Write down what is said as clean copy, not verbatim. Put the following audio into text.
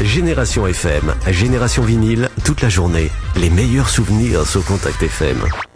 Génération FM, Génération Vinyle, toute la journée. Les meilleurs souvenirs sur Contact FM.